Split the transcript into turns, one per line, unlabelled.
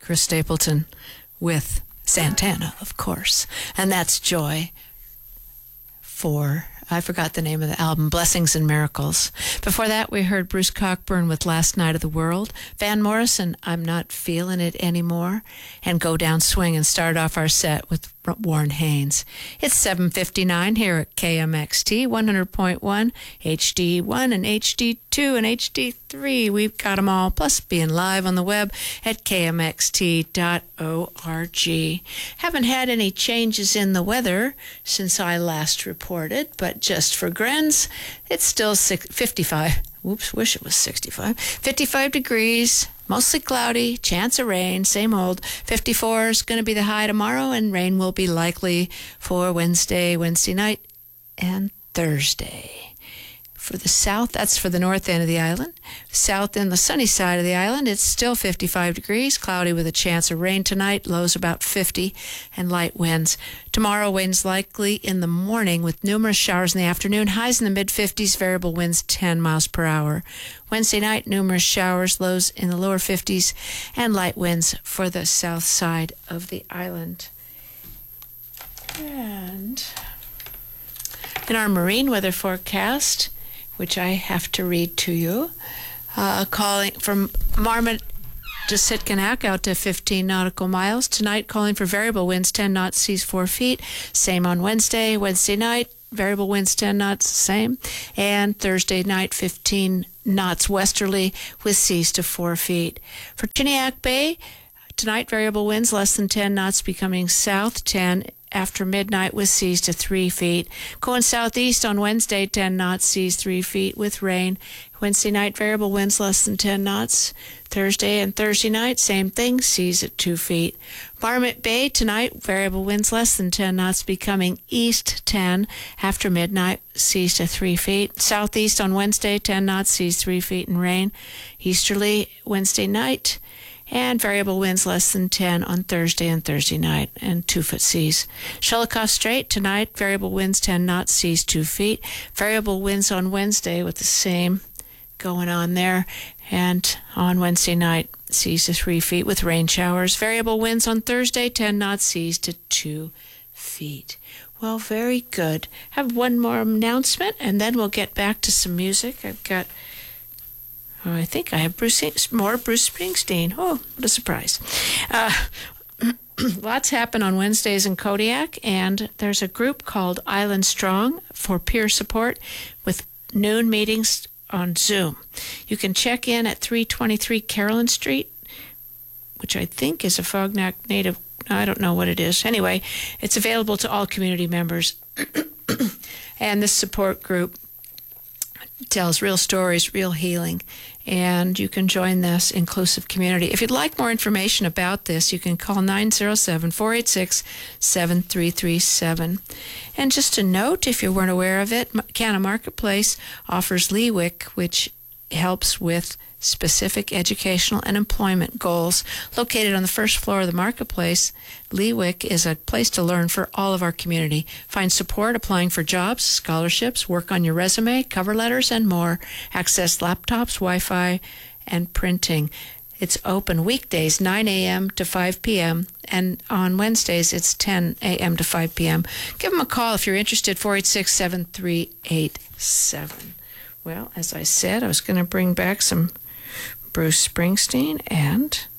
Chris Stapleton with Santana, of course. And that's Joy for, I forgot the name of the album, Blessings and Miracles. Before that, we heard Bruce Cockburn with Last Night of the World, Van Morrison, I'm Not Feeling It Anymore, and Go Down Swing, and start off our set with Warren Haynes. It's 7:59 here at KMXT, 100.1, HD1 and HD2 and HD3. We've got them all, plus being live on the web at kmxt.org. Haven't had any changes in the weather since I last reported, but just for grins, it's still 55. Whoops, wish it was 65. 55 degrees. Mostly cloudy, chance of rain, same old. 54 is going to be the high tomorrow, and rain will be likely for Wednesday night, and Thursday. For the south, that's for the north end of the island. South and the sunny side of the island, it's still 55 degrees, cloudy with a chance of rain tonight, lows about 50, and light winds. Tomorrow, winds likely in the morning with numerous showers in the afternoon, highs in the mid-50s, variable winds 10 miles per hour. Wednesday night, numerous showers, lows in the lower 50s, and light winds for the south side of the island. And in our marine weather forecast, which I have to read to you, calling from Marmot to Sitkinak out to 15 nautical miles. Tonight, calling for variable winds 10 knots, seas 4 feet. Same on Wednesday. Wednesday night, variable winds 10 knots, same. And Thursday night, 15 knots westerly with seas to 4 feet. For Chiniak Bay, tonight, variable winds less than 10 knots, becoming south 10 after midnight with seas to 3 feet. Going southeast on Wednesday, 10 knots, seas 3 feet with rain. Wednesday night, variable winds less than 10 knots. Thursday and Thursday night, same thing, seas at 2 feet. Marmot Bay tonight, variable winds less than 10 knots, becoming east 10 after midnight, seas to 3 feet. Southeast on Wednesday, 10 knots, seas 3 feet and rain. Easterly Wednesday night, and variable winds less than 10 on Thursday and Thursday night, and 2-foot seas. Shelikof Strait tonight, variable winds 10 knots, seas 2 feet. Variable winds on Wednesday with the same going on there, and on Wednesday night, seas to 3 feet with rain showers. Variable winds on Thursday, 10 knots, seas to 2 feet. Well, very good. Have one more announcement, and then we'll get back to some music. I've got... I think I have more Bruce Springsteen. Oh, what a surprise. Lots happen on Wednesdays in Kodiak, and there's a group called Island Strong for peer support with noon meetings on Zoom. You can check in at 323 Carolyn Street, which I think is a Fognak native. I don't know what it is. Anyway, it's available to all community members. And this support group tells real stories, real healing, and you can join this inclusive community. If you'd like more information about this, you can call 907-486-7337. And just a note, if you weren't aware of it, Canna Marketplace offers LeeWick, which helps with specific educational and employment goals. Located on the first floor of the marketplace, LeeWick is a place to learn for all of our community. Find support applying for jobs, scholarships, work on your resume, cover letters, and more. Access laptops, Wi-Fi, and printing. It's open weekdays 9 a.m. to 5 p.m., and on Wednesdays it's 10 a.m. to 5 p.m. Give them a call if you're interested, 486-7387. Well, as I said, I was going to bring back some Bruce Springsteen, and